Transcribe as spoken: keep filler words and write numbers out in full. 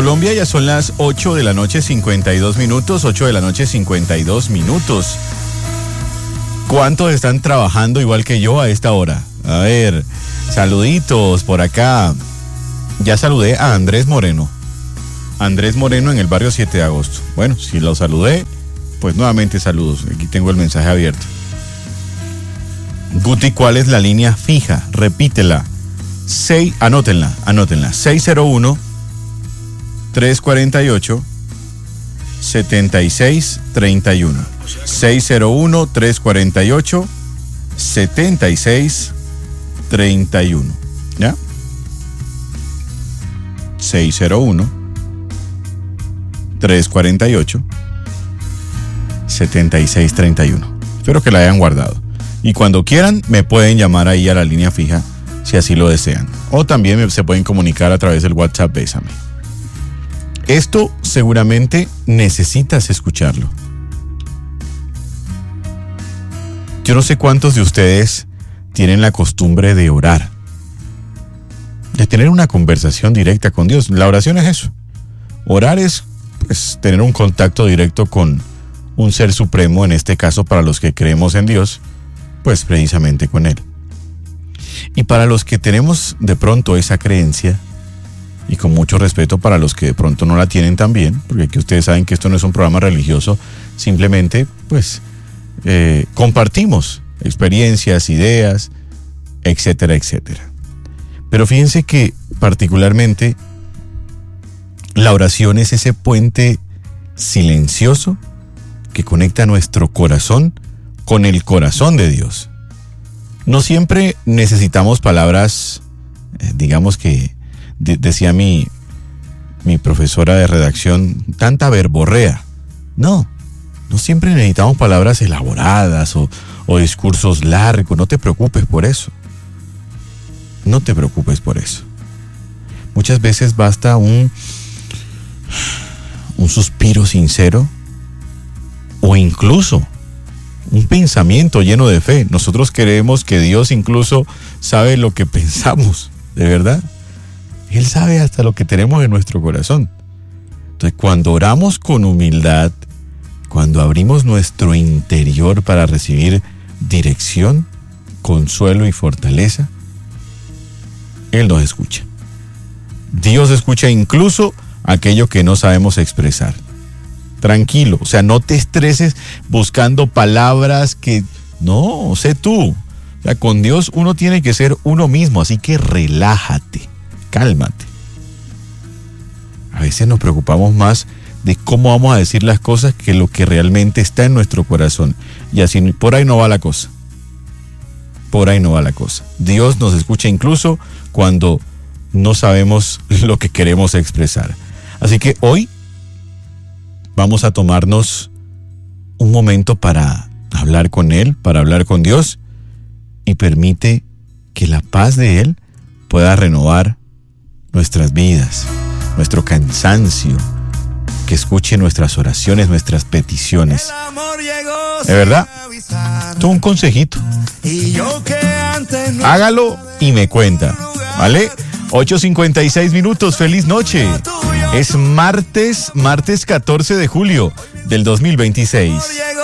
Colombia ya son las ocho de la noche, cincuenta y dos minutos, ocho de la noche, cincuenta y dos minutos. ¿Cuántos están trabajando igual que yo a esta hora? A ver, saluditos por acá. Ya saludé a Andrés Moreno. Andrés Moreno en el barrio siete de agosto. Bueno, si lo saludé, pues nuevamente saludos. Aquí tengo el mensaje abierto. Guti, ¿cuál es la línea fija? Repítela. seis, anótenla, anótenla. seis cero uno, tres cuatro ocho, siete seis tres uno. seis cero uno, tres cuatro ocho, siete seis tres uno. ¿Ya? seis cero uno, tres cuatro ocho, siete seis tres uno. Espero que la hayan guardado. Y cuando quieran, me pueden llamar ahí a la línea fija, si así lo desean. O también se pueden comunicar a través del WhatsApp Bésame. Esto seguramente necesitas escucharlo. Yo no sé cuántos de ustedes tienen la costumbre de orar, de tener una conversación directa con Dios. La oración es eso. Orar es, pues, tener un contacto directo con un ser supremo, en este caso para los que creemos en Dios, pues precisamente con Él. Y para los que tenemos de pronto esa creencia, y con mucho respeto para los que de pronto no la tienen también, porque aquí ustedes saben que esto no es un programa religioso, simplemente pues eh, compartimos experiencias, ideas, etcétera, etcétera. Pero fíjense que particularmente la oración es ese puente silencioso que conecta nuestro corazón con el corazón de Dios. No siempre necesitamos palabras, eh, digamos que de, decía mi, mi profesora de redacción, tanta verborrea. No, no siempre necesitamos palabras elaboradas o, o discursos largos. No te preocupes por eso. No te preocupes por eso. Muchas veces basta un, un suspiro sincero o incluso un pensamiento lleno de fe. Nosotros creemos que Dios incluso sabe lo que pensamos, de verdad. Él sabe hasta lo que tenemos en nuestro corazón. Entonces, cuando oramos con humildad, cuando abrimos nuestro interior para recibir dirección, consuelo y fortaleza, Él nos escucha. Dios escucha incluso aquello que no sabemos expresar. Tranquilo, o sea, no te estreses buscando palabras que... No, sé tú. O sea, con Dios uno tiene que ser uno mismo, así que relájate, cálmate. A veces nos preocupamos más de cómo vamos a decir las cosas que lo que realmente está en nuestro corazón. Y así, por ahí no va la cosa. Por ahí no va la cosa. Dios nos escucha incluso cuando no sabemos lo que queremos expresar. Así que hoy vamos a tomarnos un momento para hablar con Él, para hablar con Dios, y permite que la paz de Él pueda renovar nuestras vidas, nuestro cansancio, que escuche nuestras oraciones, nuestras peticiones. ¿De verdad? Esto es un consejito. Hágalo y me cuenta, ¿vale? ocho cincuenta y seis minutos, feliz noche. Es martes, martes catorce de julio del dos mil veintiséis.